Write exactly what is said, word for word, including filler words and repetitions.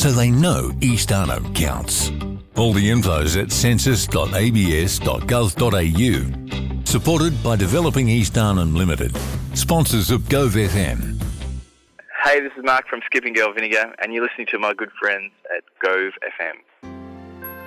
so they know East Arnhem counts. All the info's at census dot a b s dot gov dot a u. Supported by Developing East Arnhem Limited. Sponsors of Gove F M. Hey, this is Mark from Skipping Girl Vinegar, and you're listening to my good friends at Gove F M.